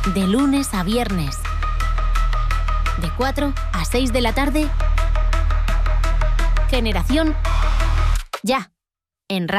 de lunes a viernes, de 4 a 6 de la tarde. Generación Ya, en